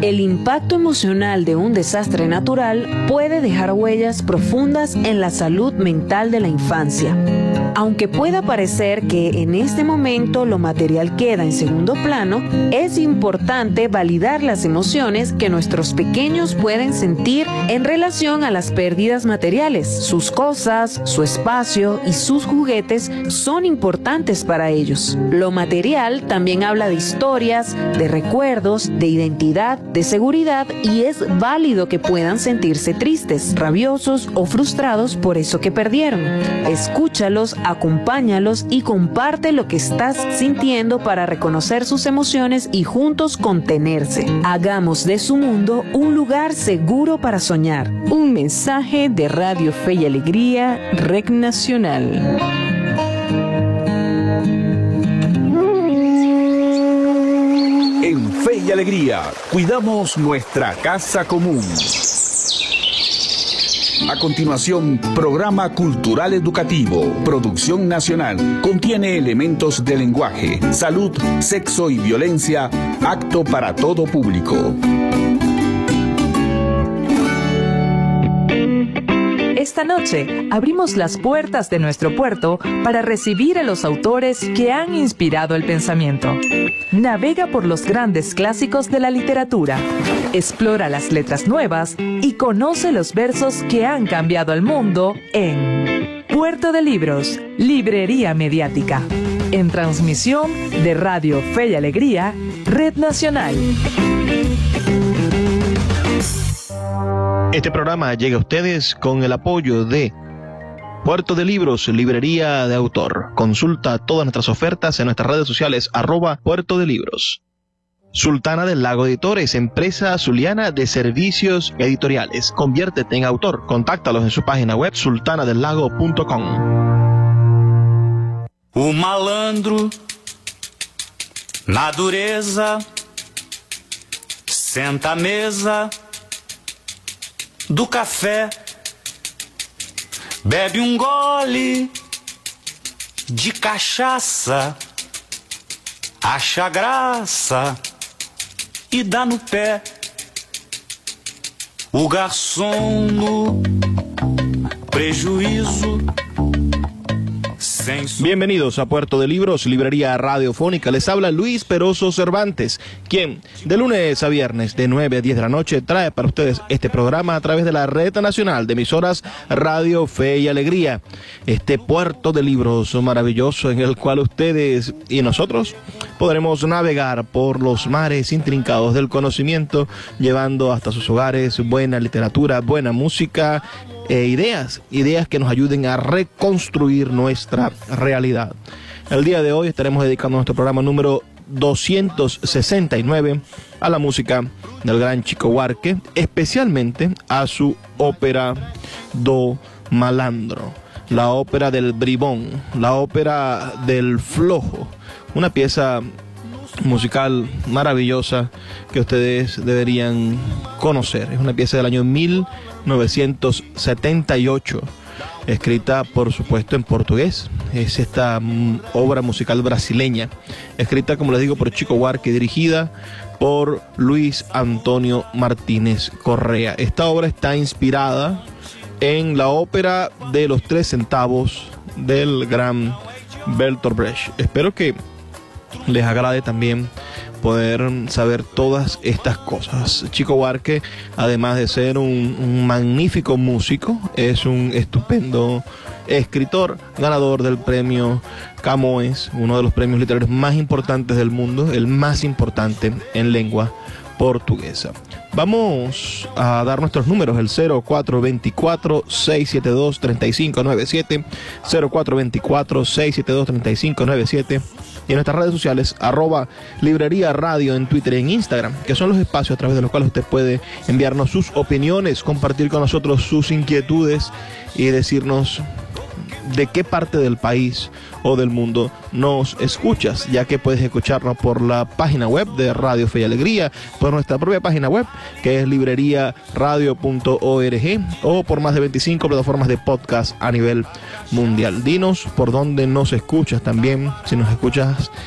El impacto emocional de un desastre natural puede dejar huellas profundas en la salud mental de la infancia. Aunque pueda parecer que en este momento lo material queda en segundo plano, es importante validar las emociones que nuestros pequeños pueden sentir en relación a las pérdidas materiales. Sus cosas, su espacio y sus juguetes son importantes para ellos. Lo material también habla de historias, de recuerdos, de identidad, de seguridad, y es válido que puedan sentirse tristes, rabiosos o frustrados por eso que perdieron. Escúchalos, acompáñalos y comparte lo que estás sintiendo para reconocer sus emociones y juntos contenerse. Hagamos de su mundo un lugar seguro para soñar. Un mensaje de Radio Fe y Alegría, REC Nacional. En Fe y Alegría, cuidamos nuestra casa común. A continuación, programa cultural educativo, producción nacional, contiene elementos de lenguaje, salud, sexo y violencia, apto para todo público. Esta noche abrimos las puertas de nuestro puerto para recibir a los autores que han inspirado el pensamiento. Navega por los grandes clásicos de la literatura, explora las letras nuevas y conoce los versos que han cambiado el mundo en Puerto de Libros, Librería Mediática, en transmisión de Radio Fe y Alegría, Red Nacional. Este programa llega a ustedes con el apoyo de Puerto de Libros, librería de autor. Consulta todas nuestras ofertas en nuestras redes sociales, @Puerto de Libros. Sultana del Lago Editores, empresa zuliana de servicios editoriales. Conviértete en autor. Contáctalos en su página web, sultanadelago.com. O malandro, na dureza, senta à mesa do café, bebe gole de cachaça, acha graça e dá no pé. O garçom no prejuízo. Bienvenidos a Puerto de Libros, librería radiofónica. Les habla Luis Peroso Cervantes, quien de lunes a viernes de 9 a 10 de la noche trae para ustedes este programa a través de la red nacional de emisoras Radio Fe y Alegría. Este Puerto de Libros maravilloso en el cual ustedes y nosotros podremos navegar por los mares intrincados del conocimiento, llevando hasta sus hogares buena literatura, buena música, ideas que nos ayuden a reconstruir nuestra realidad. El día de hoy estaremos dedicando nuestro programa número 269 a la música del gran Chico Buarque, especialmente a su ópera Do Malandro, la ópera del bribón, la ópera del flojo, una pieza musical maravillosa que ustedes deberían conocer. Es una pieza del año 1978, escrita por supuesto en portugués. Es esta obra musical brasileña, escrita, como les digo, por Chico Buarque, dirigida por Luis Antonio Martínez Correa. Esta obra está inspirada en la ópera de los 3 centavos del gran Bertolt Brecht. Espero que les agrade también poder saber todas estas cosas. Chico Buarque, además de ser un magnífico músico, es un estupendo escritor, ganador del premio Camões, uno de los premios literarios más importantes del mundo, el más importante en lengua portuguesa. Vamos a dar nuestros números, el 0424-672-3597, 0424-672-3597, y en nuestras redes sociales, @Librería Radio en Twitter y en Instagram, que son los espacios a través de los cuales usted puede enviarnos sus opiniones, compartir con nosotros sus inquietudes y decirnos de qué parte del país o del mundo nos escuchas, ya que puedes escucharnos por la página web de Radio Fe y Alegría, por nuestra propia página web, que es libreriaradio.org, o por más de 25 plataformas de podcast a nivel mundial. Dinos por dónde nos escuchas también, si nos escuchas